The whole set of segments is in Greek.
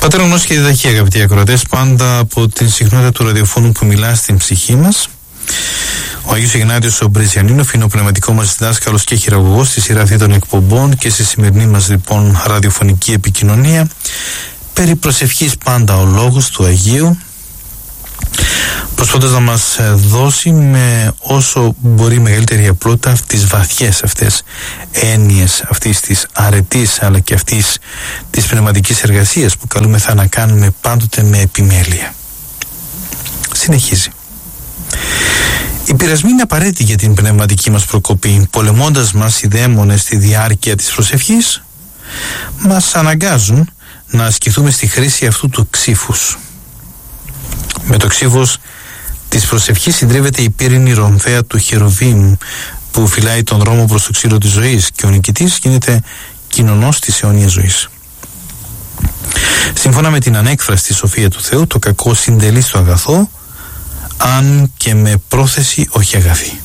Πατέρα Γνώση και διδαχή, αγαπητοί ακροατές, πάντα από την συχνότητα του ραδιοφώνου που μιλά στην ψυχή μας. Ο Άγιος Ιγνάτιος ο Μπριζιανίνοφ είναι ο πνευματικό μας δάσκαλος και χειραγωγός στη σειρά αυτή των εκπομπών και στη σημερινή μας λοιπόν ραδιοφωνική επικοινωνία. Περί προσευχής πάντα ο λόγος του Αγίου, προσπαθώντας να μας δώσει με όσο μπορεί μεγαλύτερη απλότητα τις βαθιές αυτές έννοιες αυτής της αρετής αλλά και αυτής της πνευματικής εργασίας που καλούμεθα να κάνουμε πάντοτε με επιμέλεια. Συνεχίζει. Η πειρασμή είναι απαραίτητη για την πνευματική μας προκοπή. Πολεμώντας μας οι δαίμονες στη διάρκεια της προσευχής, μας αναγκάζουν να ασκηθούμε στη χρήση αυτού του ξύφους. Με το ξύφος της προσευχής συντρίβεται η πύρινη ρομφαία του Χερουβίμ που φυλάει τον δρόμο προς το ξύλο της ζωής και ο νικητής γίνεται κοινωνός της αιώνιας ζωής. Σύμφωνα με την ανέκφραστη σοφία του Θεού, το κακό συντελεί στο αγαθό, αν και με πρόθεση όχι αγαθή.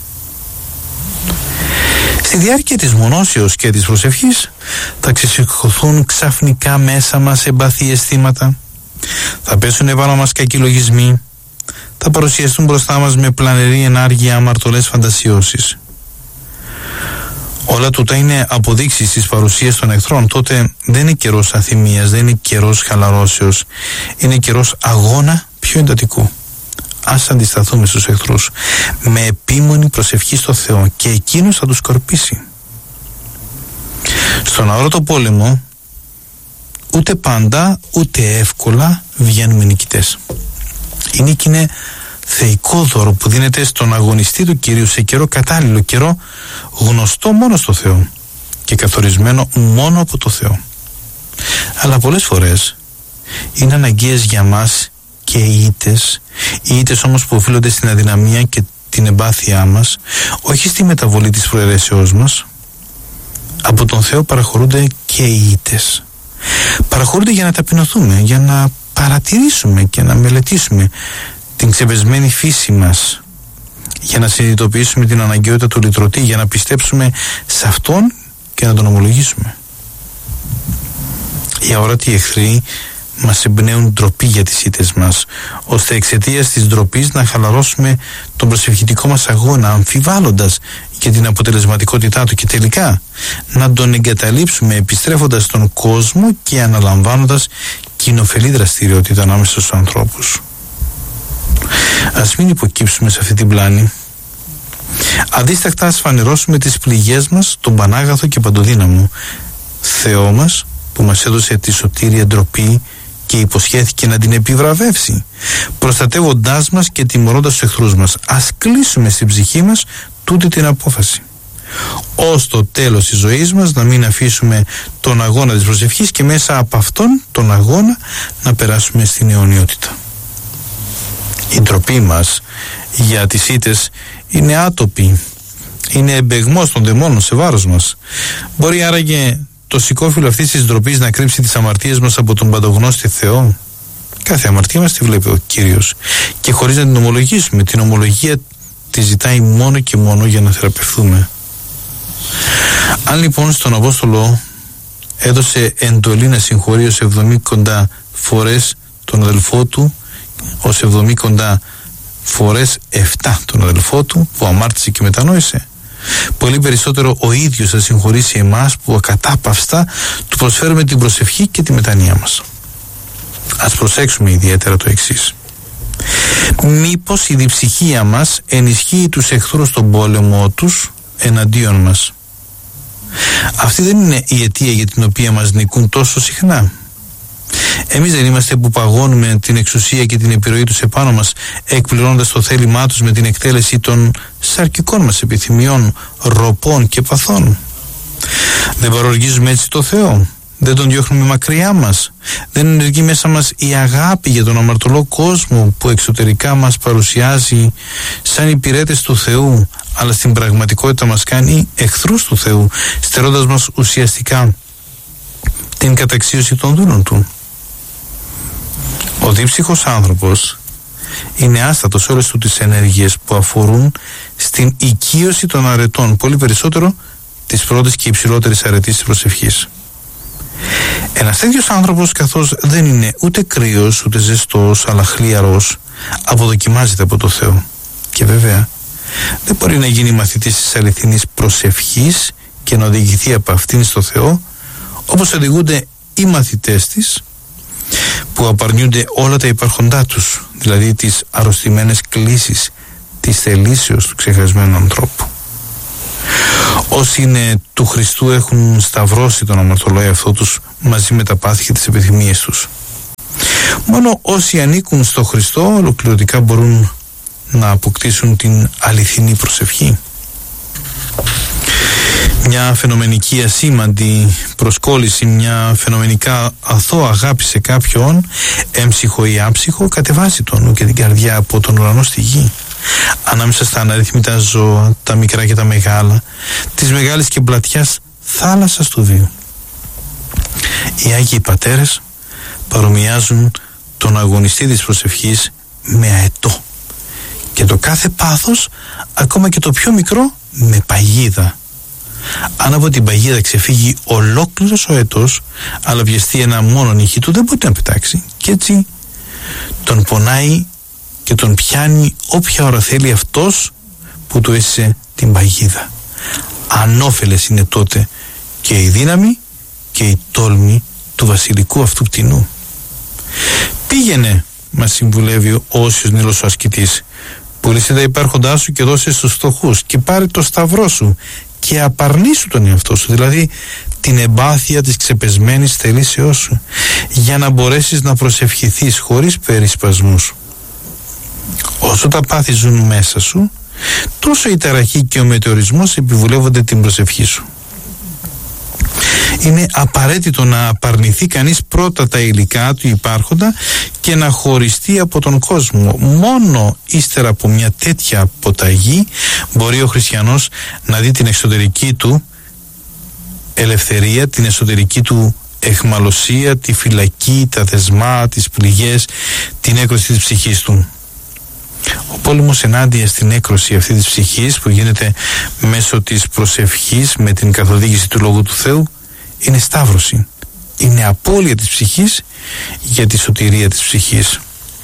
Στη διάρκεια της μονόσεως και της προσευχής θα ξεσηκωθούν ξαφνικά μέσα μας εμπαθή αισθήματα, θα πέσουν επάνω μας κακοί λογισμοί, θα παρουσιαστούν μπροστά μας με πλανερή ενάργεια αμαρτωλές φαντασιώσεις. Όλα τούτα είναι αποδείξεις της παρουσίας των εχθρών. Τότε δεν είναι καιρός αθυμίας, δεν είναι καιρός χαλαρώσεως, είναι καιρός αγώνα πιο εντατικού. Ας αντισταθούμε στους εχθρούς με επίμονη προσευχή στο Θεό και εκείνος θα τους σκορπίσει. Στον αόρατο πόλεμο ούτε πάντα ούτε εύκολα βγαίνουμε νικητές. Η νίκη είναι θεϊκό δώρο που δίνεται στον αγωνιστή του Κυρίου σε καιρό κατάλληλο, καιρό γνωστό μόνο στο Θεό και καθορισμένο μόνο από το Θεό. Αλλά πολλές φορές είναι αναγκαίες για μας και οι ήττες όμως που οφείλονται στην αδυναμία και την εμπάθειά μας, όχι στη μεταβολή της προαιρέσεώς μας. Από τον Θεό παραχωρούνται και οι ήττες. Παραχωρούνται για να ταπεινωθούμε, για να παρατηρήσουμε και να μελετήσουμε την ξεπεσμένη φύση μας, για να συνειδητοποιήσουμε την αναγκαιότητα του λυτρωτή, για να πιστέψουμε σε Αυτόν και να τον ομολογήσουμε. Οι αόρατοι εχθροί μας εμπνέουν ντροπή για τις ήττες μας, ώστε εξαιτίας της ντροπής να χαλαρώσουμε τον προσευχητικό μας αγώνα, αμφιβάλλοντας για την αποτελεσματικότητά του και τελικά να τον εγκαταλείψουμε επιστρέφοντας στον κόσμο και αναλαμβάνοντας κοινοφελή δραστηριότητα ανάμεσα στους ανθρώπους. Ας μην υποκύψουμε σε αυτή την πλάνη. Αντίστακτα ας φανερώσουμε τις πληγές μας τον Πανάγαθο και Παντοδύναμο Θεό μας που μας έδωσε τη σωτήρια ντροπή και υποσχέθηκε να την επιβραβεύσει, προστατεύοντάς μας και τιμωρώντας τους εχθρούς μας. Ας κλείσουμε στην ψυχή μας τούτη την απόφαση, ως το τέλος της ζωής μας να μην αφήσουμε τον αγώνα της προσευχής και μέσα από αυτόν τον αγώνα να περάσουμε στην αιωνιότητα. Η ντροπή μας για τις ήττες είναι άτοπη, είναι εμπεγμός των δαιμόνων σε βάρος μας. Μπορεί άραγε το σηκώφυλλο αυτής της ντροπής να κρύψει τις αμαρτίες μας από τον παντογνώστη Θεό? Κάθε αμαρτία μας τη βλέπει ο Κύριος και χωρίς να την ομολογήσουμε. Την ομολογία τη ζητάει μόνο και μόνο για να θεραπευθούμε. Αν λοιπόν στον Απόστολο έδωσε εντολή να συγχωρεί ως 70 φορές τον αδελφό του, ως 70 φορές 7 τον αδελφό του που αμάρτησε και μετανόησε, πολύ περισσότερο ο ίδιος θα συγχωρήσει εμάς που ακατάπαυστα του προσφέρουμε την προσευχή και τη μετανία μας. Ας προσέξουμε ιδιαίτερα το εξής. Μήπως η διψυχία μας ενισχύει τους εχθρούς στον πόλεμο τους εναντίον μας? Αυτή δεν είναι η αιτία για την οποία μας νικούν τόσο συχνά? Εμείς δεν είμαστε που παγώνουμε την εξουσία και την επιρροή τους επάνω μας, εκπληρώνοντας το θέλημά τους με την εκτέλεση των σαρκικών μας επιθυμιών, ροπών και παθών? Δεν παροργίζουμε έτσι το Θεό? Δεν τον διώχνουμε μακριά μας? Δεν ενεργεί μέσα μας η αγάπη για τον αμαρτωλό κόσμο που εξωτερικά μας παρουσιάζει σαν υπηρέτες του Θεού, αλλά στην πραγματικότητα μας κάνει εχθρούς του Θεού, στερώντας μας ουσιαστικά την καταξίωση των δούλων του? Ο δύψυχος άνθρωπος είναι άστατος όλες του τις ενέργειες που αφορούν στην οικείωση των αρετών, πολύ περισσότερο τις πρώτες και υψηλότερες αρετής της προσευχής. Ένας τέτοιος άνθρωπος, καθώς δεν είναι ούτε κρύος ούτε ζεστός αλλά χλιαρός, αποδοκιμάζεται από το Θεό. Και βέβαια δεν μπορεί να γίνει μαθητής της αληθινής προσευχής και να οδηγηθεί από αυτήν στο Θεό, όπως οδηγούνται οι μαθητές της που απαρνιούνται όλα τα υπάρχοντά τους, δηλαδή τις αρρωστημένες κλίσεις της θελήσεως του ξεχασμένου ανθρώπου. Όσοι είναι του Χριστού έχουν σταυρώσει τον αμαρτωλό εαυτό τους μαζί με τα πάθη και τις επιθυμίες τους. Μόνο όσοι ανήκουν στο Χριστό ολοκληρωτικά μπορούν να αποκτήσουν την αληθινή προσευχή. Μια φαινομενική ασήμαντη προσκόλληση, μια φαινομενικά αθώα αγάπη σε κάποιον, έμψυχο ή άψυχο, κατεβάζει τον νου και την καρδιά από τον ουρανό στη γη. Ανάμεσα στα αναρρύθμιτα ζώα, τα μικρά και τα μεγάλα, της μεγάλης και πλατιάς θάλασσας του βίου. Οι Άγιοι Πατέρες παρομοιάζουν τον αγωνιστή της προσευχής με αετό και το κάθε πάθος, ακόμα και το πιο μικρό, με παγίδα. Αν από την παγίδα ξεφύγει ολόκληρος ο αετός, αλλά πιεστεί ένα μόνο νύχι του, δεν μπορεί να πετάξει, και έτσι τον πονάει και τον πιάνει όποια ώρα θέλει αυτός που του έσυσε την παγίδα. Ανώφελες είναι τότε και η δύναμη και η τόλμη του βασιλικού αυτού κτηνού. Πήγαινε, μας συμβουλεύει ο Όσιος Νήλος ο ασκητής, πουλήσε τα υπάρχοντά σου και δώσε στους φτωχούς και πάρε το σταυρό σου και απαρνήσου τον εαυτό σου, δηλαδή την εμπάθεια της ξεπεσμένης θελήσεώς σου, για να μπορέσεις να προσευχηθείς χωρίς περισπασμούς. Όσο τα πάθη ζουν μέσα σου, τόσο η ταραχή και ο μετεωρισμός επιβουλεύονται την προσευχή σου. Είναι απαραίτητο να απαρνηθεί κανείς πρώτα τα υλικά του υπάρχοντα και να χωριστεί από τον κόσμο. Μόνο ύστερα από μια τέτοια αποταγή μπορεί ο χριστιανός να δει την εξωτερική του ελευθερία, την εσωτερική του εχμαλωσία, τη φυλακή, τα δεσμά, τις πληγές, την έκρωση της ψυχής του. Ο πόλεμος ενάντια στην έκρωση αυτή της ψυχής που γίνεται μέσω της προσευχής με την καθοδήγηση του Λόγου του Θεού είναι σταύρωση. Είναι απώλεια της ψυχής για τη σωτηρία της ψυχής.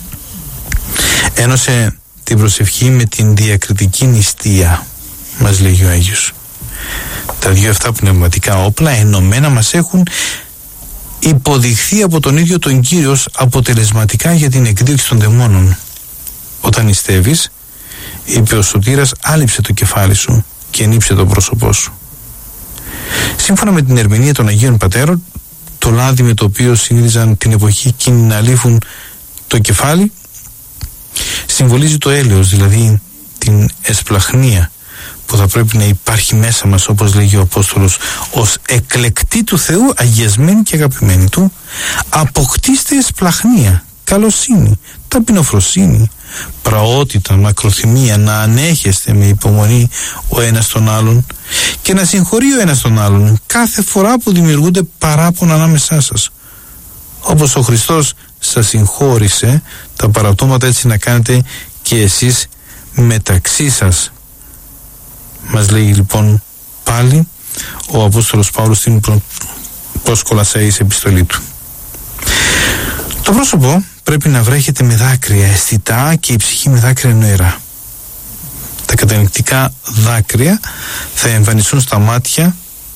Ένωσε την προσευχή με την διακριτική νηστεία, μας λέγει ο Άγιος. Τα δύο αυτά πνευματικά όπλα ενωμένα μας έχουν υποδειχθεί από τον ίδιο τον Κύριο αποτελεσματικά για την εκδίωξη των δαιμόνων. Όταν νηστεύεις, είπε ο Σωτήρας, άλυψε το κεφάλι σου και ενύψε το πρόσωπό σου. Σύμφωνα με την ερμηνεία των Αγίων Πατέρων, το λάδι με το οποίο συνήθιζαν την εποχή εκείνη να λύφουν το κεφάλι συμβολίζει το έλεος, δηλαδή την εσπλαχνία που θα πρέπει να υπάρχει μέσα μας, όπως λέγει ο Απόστολος, ως εκλεκτοί του Θεού, αγιασμένοι και αγαπημένοι του. Αποκτήστε εσπλαχνία, καλοσύνη, ταπεινοφροσύνη, πραότητα, μακροθυμία, να ανέχεστε με υπομονή ο ένας τον άλλον και να συγχωρεί ο ένας τον άλλον κάθε φορά που δημιουργούνται παράπονα ανάμεσά σας. Όπως ο Χριστός σας συγχώρησε τα παραπτώματα, έτσι να κάνετε και εσείς μεταξύ σας, μας λέει λοιπόν πάλι ο Απόστολος Παύλος στην προς Κολασσαείς επιστολή του. Το πρόσωπο πρέπει να βρέχεται με δάκρυα αισθητά και η ψυχή με δάκρυα νοερά. Τα κατανυκτικά δάκρυα θα εμφανιστούν στα μάτια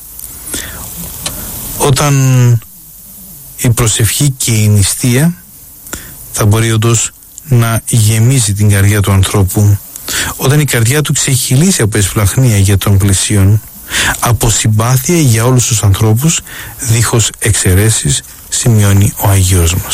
όταν η προσευχή και η νηστεία θα μπορεί όντως να γεμίζει την καρδιά του ανθρώπου, όταν η καρδιά του ξεχυλήσει από εσπλαχνία για τον πλησίον, από συμπάθεια για όλους τους ανθρώπους, δίχως εξαιρέσεις, σημειώνει ο Αγίος μας.